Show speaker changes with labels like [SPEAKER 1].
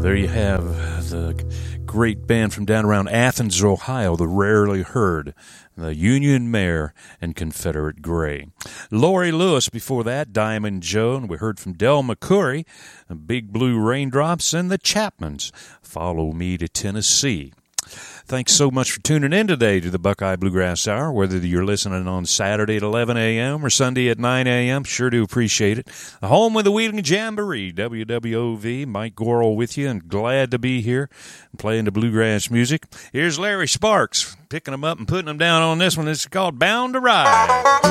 [SPEAKER 1] There you have the great band from down around Athens, Ohio, the Rarely Heard, the Union Mare and Confederate Gray. Laurie Lewis before that, Diamond Joe, and we heard from Del McCoury, Big Blue Raindrops, and the Chapmans, Follow Me to Tennessee. Thanks so much for tuning in today to the Buckeye Bluegrass Hour, whether you're listening on Saturday at 11 a.m. or Sunday at 9 a.m. Sure do appreciate it. The home with the Wheeling Jamboree, WWOV. Mike Gorel with you, and glad to be here and playing the bluegrass music. Here's Larry Sparks, picking them up and putting them down on this one. It's called Bound to Ride.